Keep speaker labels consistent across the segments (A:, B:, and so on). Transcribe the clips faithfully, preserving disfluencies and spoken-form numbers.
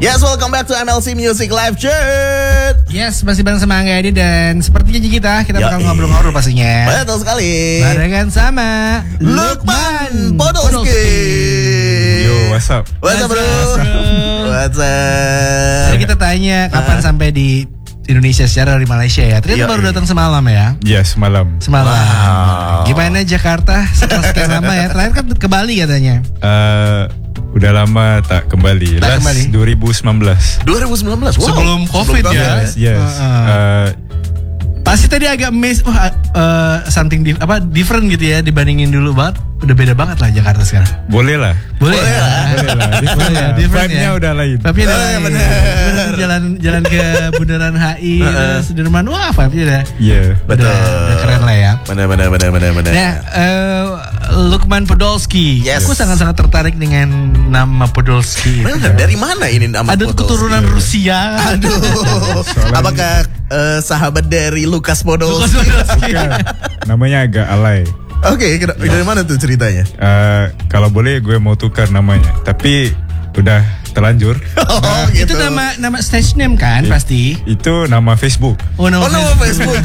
A: Yes, welcome back to M L C Music Live Chat.
B: Yes, masih bareng sama Angga Edi. Dan seperti janji kita, kita bakal
A: Yoi.
B: ngobrol-ngobrol pastinya.
A: Betul sekali.
B: Barengan sama
A: Lukman Podolski.
C: Yo, what's up?
A: What's up, bro? What's up?
B: Jadi kita tanya kapan sampai di Indonesia secara dari Malaysia ya. Ternyata
A: Yoi.
B: baru datang semalam ya.
C: Ya, semalam.
B: Semalam.
A: Wow.
B: Gimana Jakarta setelah sekian lama ya? Terakhir kan ke Bali katanya.
C: Uh, udah lama tak kembali.
B: Tak
C: Last
B: kembali.
C: dua ribu sembilan belas.
A: dua ribu sembilan belas. Wow.
B: Sebelum COVID ya.
C: Yes, yes.
B: Uh-uh.
C: Uh,
B: Pasti tadi agak miss, wah uh, something di- apa different gitu ya dibandingin dulu banget. Udah beda banget lah Jakarta sekarang.
C: boleh lah.
B: Boleh,
A: Boleh
B: ya?
A: lah.
C: Boleh lah. Different
B: Boleh ya,
C: lah.
B: different
C: Vibe-nya
B: ya.
C: udah lain.
B: Tapi
A: Eh,
B: ada
A: bener.
B: jalan jalan ke Bundaran H I, terus Sudirman, wah vibe-nya udah,
C: Iya.
A: Betul.
B: udah, udah keren lah ya.
A: Benar, benar, benar, benar, benar.
B: Nah, eh, Lukman Podolski,
A: Yes.
B: aku sangat-sangat tertarik dengan nama Podolski.
A: Benar, dari mana ini nama
B: Ada
A: Podolski?
B: keturunan Rusia.
A: Aduh. Apakah eh, sahabat dari Lukas Podolski?
C: Bukan. Namanya agak alay.
A: Oke, kena- dari mana tuh ceritanya?
C: Uh, kalau boleh gue mau tukar namanya. Tapi udah terlanjur.
A: Oh,
B: Itu nama nama stage name kan pasti.
C: Itu nama Facebook.
B: Oh, nama
A: Oh, nama Facebook.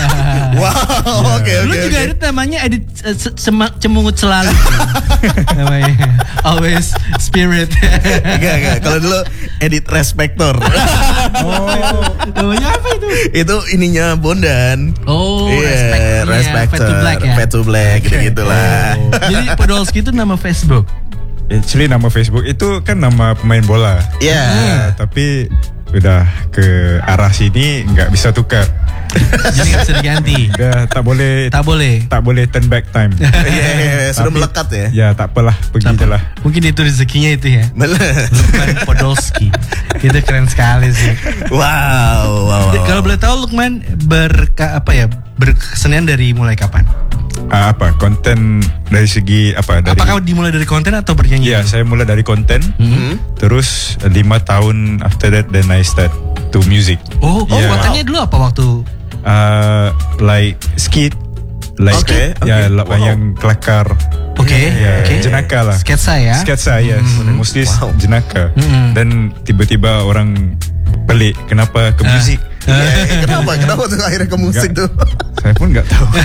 A: Wow, oke, oke,
B: Dulu juga
A: oke.
B: ada namanya edit eh, se- sema- cemungut selalu. Namanya always spirit.
A: Enggak, enggak. Kalau dulu edit Respector.
B: Namanya apa itu?
A: Itu ininya Bondan.
B: Oh,
A: Iya,
B: Respector.
A: Respector.
B: Fade to Black ya.
A: Fade to Black, gitu-gitulah.
B: Jadi Podolski itu nama Facebook.
C: Actually nama Facebook itu kan nama pemain bola.
A: Iya.
C: Uh, tapi udah ke arah sini nggak bisa tukar.
B: Jadi nggak bisa diganti.
C: Udah tak boleh
B: Tak boleh.
C: tak boleh turn back time.
A: Iya, iya, iya, sudah
C: Tapi-
A: melekat ya.
C: Ya tak apalah, pergi je lah.
B: Mungkin itu rezekinya itu ya.
A: Bener.
B: Lukman Podolski. Itu keren sekali sih.
A: Wow, wow, wow.
B: Kalau boleh tahu Lukman berka apa ya berkesenian dari mulai kapan?
C: Ah, apa konten dari segi apa dari?
B: Apakah dimulai dari konten atau bernyanyi?
C: Ya, saya mulai dari konten.
B: Hmm.
C: Terus uh, lima tahun after that then I start to music.
B: Oh, oh
C: Yeah.
B: kontennya dulu apa waktu?
C: Uh, like skit, like
A: Oke,
C: ya
A: oke.
C: la-
A: Wow.
C: yang kelakar.
B: Oke,
C: Ya,
B: oke.
C: jenaka lah.
B: Sketsa ya.
C: Sketsa, yes. Mostly
A: Wow.
C: jenaka.
B: Mm-mm.
C: Dan tiba-tiba orang pelik kenapa ke musik.
A: Iya, iya, kenapa? Kenapa tuh akhirnya ke musik
C: Nggak.
A: tuh?
C: Saya pun nggak tahu.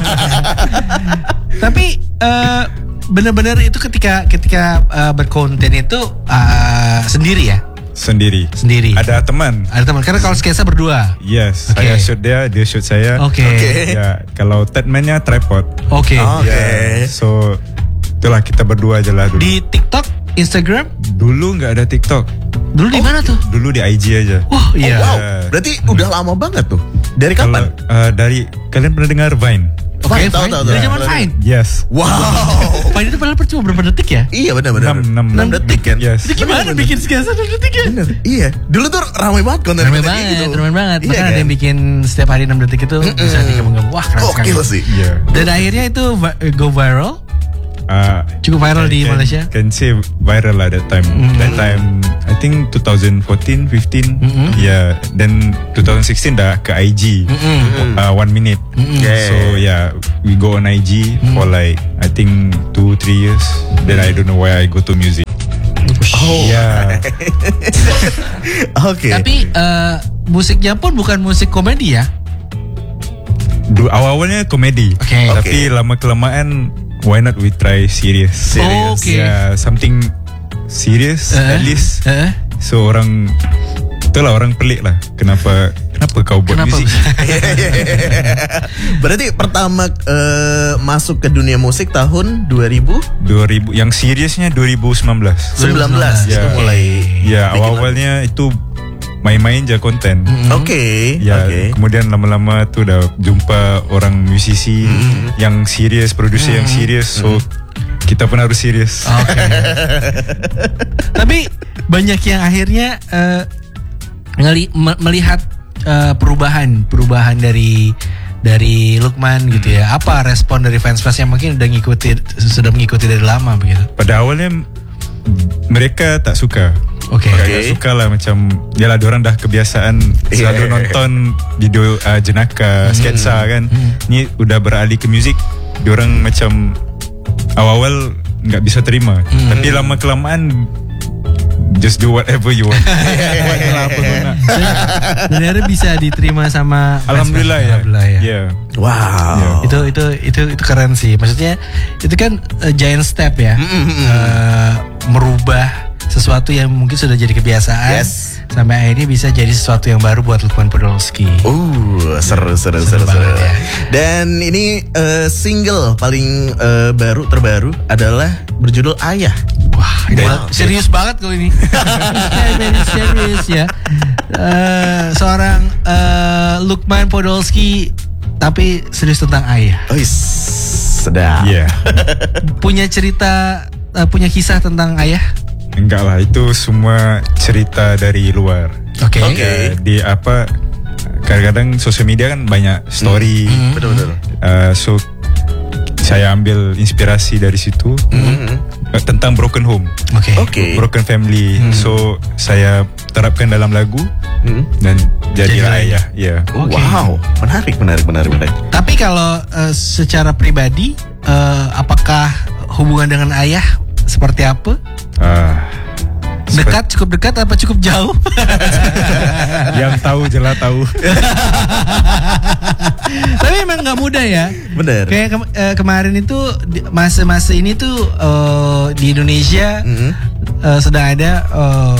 B: Tapi eh, benar-benar itu ketika ketika eh, berkonten itu eh, sendiri ya,
C: Sendiri.
B: sendiri.
C: Ada teman.
B: Ada teman. Karena kalau sketsa berdua.
C: Yes,
B: Oke.
C: saya shoot dia, dia shoot saya.
B: Oke.
A: Oke.
C: Ya, kalau Tedman-nya tripod.
B: Oke.
A: Oke.
C: Ya, so itulah kita berdua aja lah dulu.
B: Di TikTok, Instagram,
C: Dulu nggak ada TikTok.
B: dulu di mana tuh?
C: Dulu di I G aja.
B: Wah,
A: Oh,
B: iya.
A: wow. Berarti udah lama banget tuh. Dari
C: Kalau
A: kapan?
C: uh, dari kalian pernah dengar Vine?
A: Vine,
B: Oke,
A: tahu,
B: Vine.
A: tahu,
B: Dari
A: tahu.
B: zaman Vine.
C: Yes.
A: Wow.
B: Vine itu padahal cuma berapa detik ya?
A: Iya, benar-benar.
C: enam enam
A: enam detik kan?
C: Yes.
B: Itu gimana
A: Bener,
B: bikin sketsa enam detik ya?
A: Bener. Iya. Dulu tuh ramai banget konten
B: Ramai
A: konten
B: banget,
A: gitu.
B: ramai banget.
A: Iya,
B: Bahkan ada
A: kan?
B: yang bikin setiap hari enam detik itu bisa digabung-gabung. Wah, keren sekali.
A: Gokil sih.
C: Iya.
B: Dan akhirnya itu vi- go viral.
C: Uh,
B: Cukup viral di
C: can,
B: Malaysia.
C: Can say viral lah that time.
B: Mm.
C: That time I think twenty fourteen, fifteen.
B: Mm-mm.
C: Yeah. Then twenty sixteen dah ke I G.
B: Mm-mm.
C: Uh, one minute.
A: Yeah.
C: So yeah, we go on I G for like I think two three years. Then I don't know why I go to music.
A: Oh.
C: Yeah.
A: Oke.
B: Tapi eh, musiknya pun bukan musik komedi ya.
C: Du, awal-awalnya komedi.
B: Oke.
C: Tapi lama kelamaan why not we try serious?
A: Serious.
B: Oke.
C: Yeah, something serious
B: Eh.
C: at least.
B: Eh,
C: So orang itulah orang pelik lah. Kenapa kenapa kau buat
B: Kenapa?
C: musik?
A: Berarti pertama eh, masuk ke dunia musik tahun dua ribu
C: dua ribu yang seriusnya dua ribu sembilan belas.
A: sembilan belas
C: Ya.
A: itu mulai.
C: Ya,
A: bikin
C: awal-awalnya itu main-main je konten.
A: lagu. Oke.
C: Ya,
A: Oke.
C: kemudian lama-lama tu dah jumpa orang musisi yang serius, produser yang serius. So kita pun harus serius.
B: Oke. Tapi banyak yang akhirnya eh, ngeli- me- melihat eh, perubahan, perubahan dari dari Lukman gitu ya. Apa respon dari fans-fans yang mungkin udah ngikuti, sudah mengikuti dari lama begitu?
C: Pada awalnya mereka tak suka.
B: Oke.
C: Agak
A: Oke.
C: suka lah macam yalah diorang dah kebiasaan selalu
A: Yeah.
C: nonton video uh, jenaka, sketsa kan. Ni udah beralih ke muzik, diorang macam awal-awal nggak bisa terima. Tapi lama kelamaan just do whatever you want. Buatlah apa kau nak.
B: Dan akhirnya bisa diterima sama
C: Alhamdulillah ya.
B: Alhamdulillah ya.
C: Yeah.
A: Wow.
B: Itu itu itu itu keren sih. Maksudnya itu kan uh, giant step ya. Uh, merubah sesuatu yang mungkin sudah jadi kebiasaan.
A: Yes.
B: Sampai akhirnya bisa jadi sesuatu yang baru buat Lukman Podolski.
A: Uh, seru seru seru
B: Seru
A: seru.
B: banget ya.
A: Dan ini uh, single paling uh, baru terbaru adalah berjudul Ayah.
B: Wah, ini
A: Wow.
B: serius banget kalau ini. Very serius ya. Uh, seorang uh, Lukman Podolski tapi serius tentang ayah.
A: Oh, sedap.
C: Yeah.
B: Punya cerita, uh, punya kisah tentang ayah.
C: Enggak lah, itu semua cerita dari luar.
B: Oke.
A: Oke.
C: Uh, di apa? Kadang-kadang sosial media kan banyak story.
B: Hmm.
A: Betul betul.
C: Uh, so saya ambil inspirasi dari situ
A: Hmm.
C: uh, tentang broken home,
B: Oke.
A: Oke.
C: broken family. So saya terapkan dalam lagu
A: Hmm.
C: dan jadilah
B: Jadilah
C: ayah. Ya.
B: Oke.
A: Wow, menarik menarik menarik menarik.
B: Tapi kalau uh, secara pribadi, uh, apakah hubungan dengan ayah seperti apa?
C: Uh,
B: Dekat, cukup dekat, apa cukup jauh?
C: yang tahu jelas tahu.
B: Tapi emang nggak mudah ya.
A: Bener.
B: Kayak ke- eh, kemarin itu di- masa-masa ini tuh eh, di Indonesia
A: Mhm.
B: eh, sedang ada eh,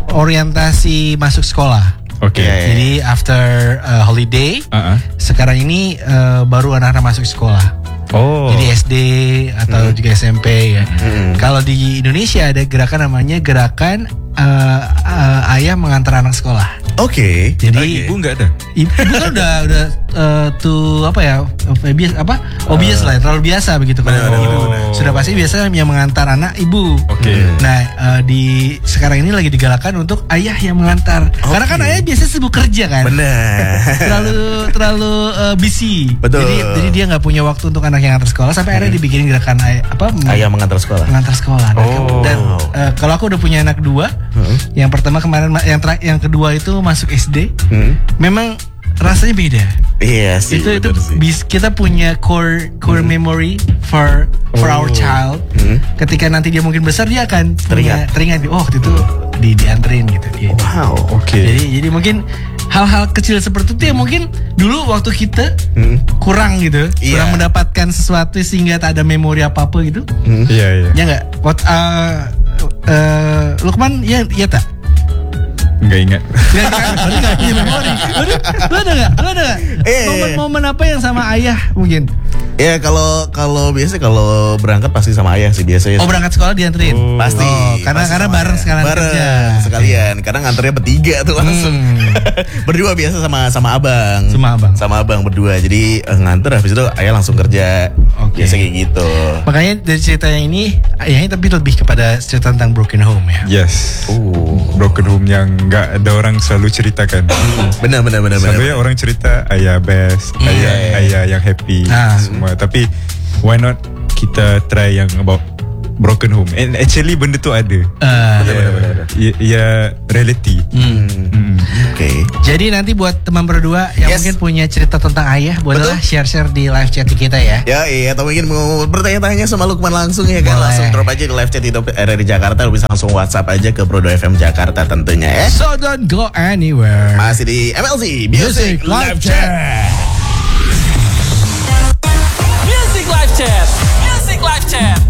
B: orientasi masuk sekolah.
C: Oke.
A: Iya, iya.
B: Jadi after eh, holiday,
C: Uh-uh.
B: sekarang ini eh, baru anak-anak masuk sekolah.
C: Oh.
B: Jadi S D atau juga S M P ya.
A: Hmm.
B: Kalau di Indonesia ada gerakan namanya gerakan eh, eh, ayah mengantar anak sekolah.
A: Oke.
B: Jadi
C: Ibu enggak ada.
B: Ibu kan udah udah uh, tuh apa ya bias apa obvious lah terlalu biasa begitu kalau
A: Benar,
B: ada
A: benar,
B: ibu
C: benar.
B: sudah pasti biasanya yang mengantar anak ibu.
C: Oke.
B: Nah uh, di sekarang ini lagi digalakkan untuk ayah yang mengantar karena kan ayah biasanya sibuk kerja kan.
A: Benar.
B: terlalu terlalu uh, busy.
A: Betul.
B: Jadi jadi dia nggak punya waktu untuk anak yang antar sekolah sampai akhirnya dibikin gerakan ayah apa
A: Ayah mengantar sekolah.
B: mengantar sekolah. Dan-
C: Oh.
B: Dan uh, kalau aku udah punya anak dua, yang pertama kemarin ma- yang terakhir yang kedua itu masuk S D.
A: Hmm.
B: Memang rasanya beda.
A: Iya sih.
B: itu itu
A: bener sih.
B: bis, kita punya core core memory for for our child.
A: Hmm.
B: Ketika nanti dia mungkin besar dia akan punya-
A: Teringat.
B: teringat oh waktu itu di dianterin gitu dia.
A: Wow.
C: Oke.
B: Jadi jadi mungkin hal-hal kecil seperti itu yang mungkin dulu waktu kita
A: Hmm.
B: kurang gitu,
A: Iya.
B: kurang mendapatkan sesuatu sehingga tak ada memori apa-apa gitu.
A: Hmm.
C: Iya, iya.
B: Ya enggak? What uh, uh, Lukman ya ya tak?
C: Enggak ingat.
B: Ya kan? Berarti gak punya memori. Berarti lu ada gak? Lu ada gak?
A: Eh.
B: Momen-momen apa yang sama ayah mungkin?
A: Ya kalau kalau biasa kalau berangkat pasti sama ayah sih biasanya.
B: Oh berangkat sekolah dianterin?
C: Oh.
A: Pasti.
B: Oh, karena
A: pasti
B: karena
A: sama
B: bareng
A: ayah.
B: sekalian
A: bareng
B: kerja.
A: sekalian. Karena nganternya bertiga tuh langsung.
B: Hmm.
A: Berdua biasa sama sama abang.
B: Sama abang.
A: Sama abang berdua. Jadi eh, nganter habis itu ayah langsung kerja.
B: Oke.
A: Biasa kayak gitu.
B: Makanya dari cerita yang ini ayahnya tapi lebih kepada cerita tentang broken home ya.
C: Yes.
A: Uh.
C: Broken home yang enggak ada orang selalu ceritakan.
A: Benar benar benar benar.
C: Selalunya orang cerita ayah best,
B: Hmm.
C: ayah
A: Iya.
C: ayah yang happy
B: Ah.
C: semua. Tapi why not kita try yang about broken home? And actually benda tu ada.
B: Uh,
C: Ya, ya reality.
B: hmm.
C: Hmm.
A: Oke.
B: Jadi nanti buat teman berdua yang
A: Yes.
B: mungkin punya cerita tentang ayah, bolehlah share-share di live chat kita ya.
A: Ya iya atau mungkin mau bertanya-tanya sama Lukman langsung ya kan
B: Boleh.
A: langsung drop aja di live chat itu R R D Jakarta, lu bisa langsung WhatsApp aja ke Prodo F M Jakarta tentunya ya.
B: So don't go anywhere.
A: Masih di M L C Music,
B: Music
A: Live
B: Live
A: Chat.
D: Music Live Chat. Music Live Chat.